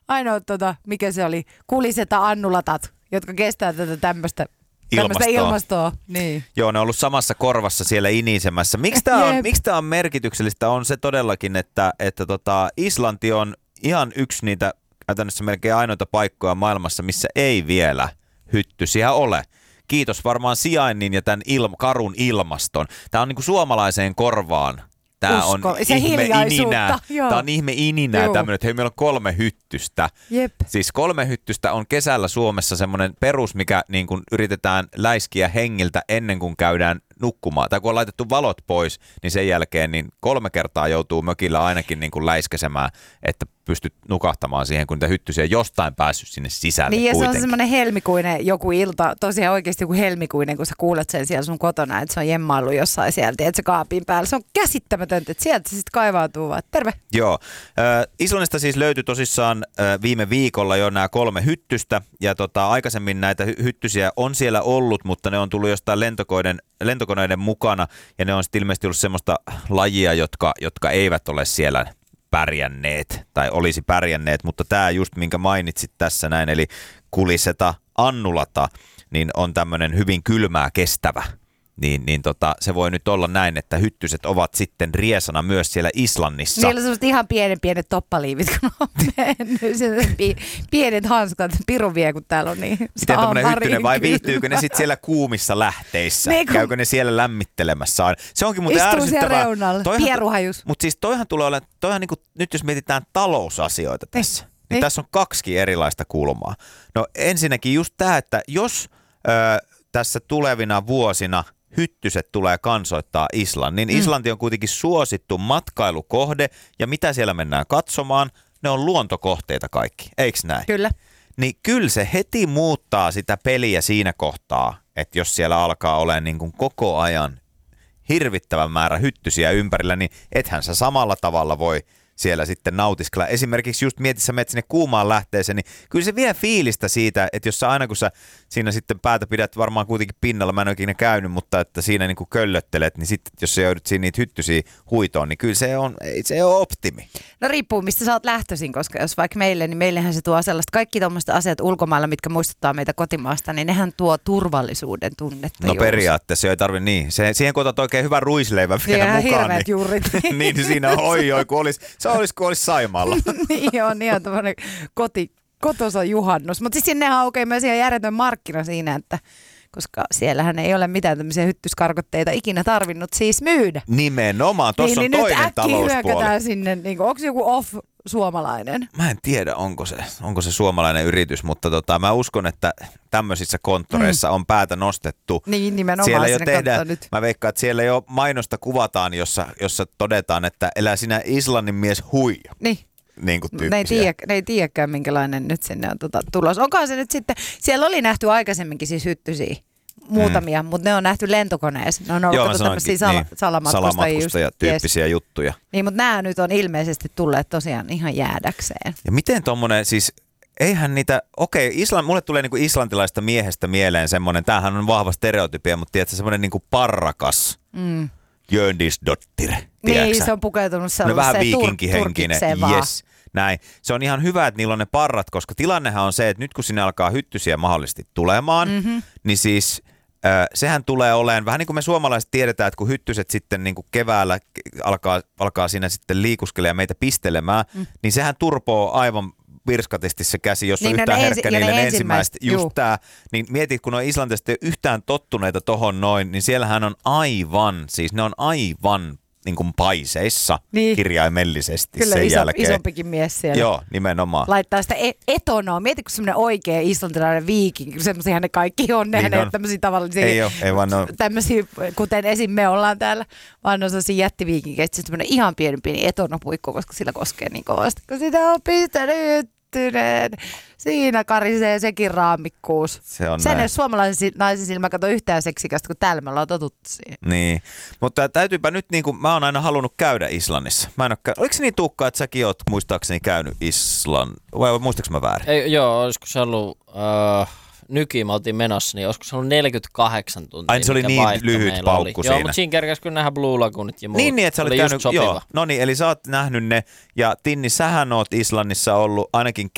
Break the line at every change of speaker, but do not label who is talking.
mikä se oli, kuliseta annulatat, jotka kestää tätä tämmöistä ilmastoa. Niin.
Joo, ne on ollut samassa korvassa siellä inisemässä. Miksi tämä on merkityksellistä? On se todellakin, että Islanti on ihan yksi niitä käytännössä melkein ainoita paikkoja maailmassa, missä ei vielä hyttysiä ole. Kiitos varmaan sijainnin ja tämän karun ilmaston. Tämä on niin kuin suomalaiseen korvaan. Tämä on ihme ininää. Tämä on ihme ininää tämmöinen, että hei, meillä on 3 hyttystä.
Jep.
Siis 3 hyttystä on kesällä Suomessa semmoinen perus, mikä niin kuin yritetään läiskiä hengiltä ennen kuin käydään nukkumaan. Tai kun on laitettu valot pois, niin sen jälkeen niin 3 kertaa joutuu mökillä ainakin niin kuin läiskäsemään, että pystyt nukahtamaan siihen, kun niitä hyttysiä on jostain päässyt sinne sisälle
niin, ja
kuitenkin.
se on semmoinen helmikuinen joku ilta, tosiaan oikeasti joku helmikuinen, kun sä kuulet sen siellä sun kotona, että se on jemmaillut jossain sieltä, että se kaapin päällä. Se on käsittämätöntä, että sieltä se sitten kaivautuu vaan. Terve!
Joo. Islannista siis löytyi tosissaan viime viikolla jo nämä 3 hyttystä, ja aikaisemmin näitä hyttysiä on siellä ollut, mutta ne on tullut jostain lentokoneiden mukana, ja ne on sitten ilmeisesti ollut semmoista lajia, jotka eivät ole siellä pärjänneet tai olisi pärjänneet, mutta tämä just minkä mainitsit tässä näin, eli kuliseta annulata, niin on tämmöinen hyvin kylmää kestävä. Se voi nyt olla näin, että hyttyset ovat sitten riesana myös siellä Islannissa.
Niillä on sellaiset ihan pienet toppaliivit, kun on mennyt. Pienet hanskat, piru vie, kun täällä on niin.
Miten tämmöinen hyttynen vai viihtyykö ne sitten siellä kuumissa lähteissä? Käykö ne siellä lämmittelemässä? Se onkin muuten
ärsyttävää.
Istuu siellä
reunalla, pieruhajus.
Mutta siis toihan tulee olemaan, niinku, nyt jos mietitään talousasioita tässä, niin tässä on 2 erilaista kulmaa. No ensinnäkin just tämä, että jos tässä tulevina vuosina hyttyset tulee kansoittaa Islannin. Niin Islanti on kuitenkin suosittu matkailukohde, ja mitä siellä mennään katsomaan, ne on luontokohteita kaikki, eikö näin?
Kyllä.
Niin kyllä se heti muuttaa sitä peliä siinä kohtaa, että jos siellä alkaa olemaan niin kuin koko ajan hirvittävän määrä hyttysiä ympärillä, niin ethän sä samalla tavalla voi siellä sitten nautiskella. Esimerkiksi just sä menet sinne kuumaan lähteeseen, niin kyllä se vie fiilistä siitä, että jos sä aina kun sä siinä sitten päätä pidät varmaan kuitenkin pinnalla, mä en ole ikinä käynyt, mutta että siinä niin kuin köllöttelet, niin sitten jos sä joudut siinä niitä hyttysiä huitoon, niin kyllä se on optimi.
No riippuu, mistä sä oot lähtöisin, koska jos vaikka meille, niin meillähän se tuo sellaista, kaikki tuommoiset asiat ulkomailla, mitkä muistuttaa meitä kotimaasta, niin nehän tuo turvallisuuden tunnetta.
No periaatteessa jo ei tarvitse niin. Siihen kun otat oikein hyvän ruisleivän vielä mukaan.
Hirveät juurit.
niin siinä oi, kun olisi Saimaalla.
Niin on ihan tämmöinen kotosa juhannus. Mutta siis sinne aukeaa myös ihan järjetön markkina siinä, että koska siellähän ei ole mitään tämmöisiä hyttyskarkotteita ikinä tarvinnut siis myydä.
Nimenomaan, tuossa on toinen talouspuoli.
Nyt hyökätään sinne, niin onko se joku suomalainen?
Mä en tiedä, onko se suomalainen yritys, mutta mä uskon, että tämmöisissä konttoreissa on päätä nostettu.
Niin, nimenomaan
siellä jo
tehdään,
mä veikkaan, että siellä jo mainosta kuvataan, jossa todetaan, että elää sinä Islannin mies huija. Niin kuin
ne ei tiedäkään, minkälainen nyt sinne on tulos. Onkohan se nyt sitten, siellä oli nähty aikaisemminkin siis hyttysiä, muutamia, mutta ne on nähty lentokoneessa. Ne on ollut tämmöisiä
salamatkustajatyyppisiä juttuja.
Niin, mutta nämä nyt on ilmeisesti tulleet tosiaan ihan jäädäkseen.
Ja miten tommonen, siis eihän niitä, mulle tulee niinku islantilaista miehestä mieleen semmoinen, tämähän on vahva stereotypia, mutta tiedätkö, semmoinen niinku parrakas. Jöndisdottir.
Niin, se on pukeutunut sellaiseen
vähän viikinkihenkinen.
Yes.
Näin. Se on ihan hyvä, että niillä on ne parrat, koska tilannehan on se, että nyt kun sinne alkaa hyttysiä mahdollisesti tulemaan, niin siis sehän tulee olemaan, vähän niin kuin me suomalaiset tiedetään, että kun hyttyset sitten niin kuin keväällä alkaa siinä sitten liikuskelemaan ja meitä pistelemään, niin sehän turpoo aivan virskatisti se käsi, jos on yhtään herkkä niille ensimmäistä. Just tää, niin mietit, kun on islantilaiset ei ole yhtään tottuneita tohon noin, niin siellähän on ne on aivan niin kuin paiseissa kirjaimellisesti
kyllä
sen jälkeen.
Kyllä isompikin mies siellä.
Joo, nimenomaan.
Laittaa sitä etonoa. Mieti, kun semmoinen oikea islantilainen viikinki, semmoisiahan ne kaikki on, nehän niin tämmöisiä tavallisia,
ei vaan
tämmöisiä, kuten esim. Me ollaan täällä, vaan on sellaisia jättiviikinkejä, että semmoinen ihan pieni etonopuikko, koska sillä koskee niin kovasti, kun sitä on pistänyt. Siinä karisee sekin raamikkuus. Sen jos suomalaisen naisen silmä kato yhtään seksikästä, kun täällä me ollaan totuttu siihen.
Niin, mutta täytyypä nyt, niin kuin mä oon aina halunnut käydä Islannissa. Oliko se niin Tuukka, että säkin oot muistaakseni käynyt vai muistaaks mä väärin?
Ei, joo, olisiko se ollut nykiin me oltiin menossa, niin olisiko se ollut 48 tuntia.
Ai se oli niin lyhyt paukku siinä.
Joo, mutta siinä kerkäs kyllä nähdä Blue Lagoonit ja muut.
Niin, että sä olit käynyt, joo. No niin, eli sä oot nähnyt ne, ja Tinni, sähän oot Islannissa ollut ainakin